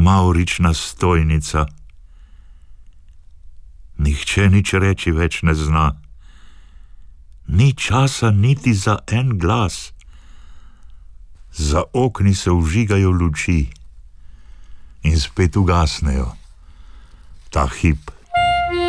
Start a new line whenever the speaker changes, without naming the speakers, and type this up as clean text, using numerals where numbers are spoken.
mavrična stojnica. Nihče nič reči več ne zna. Ni časa niti za en glas. Za okni se vžigajo luči in spet ugasnejo. Ta hip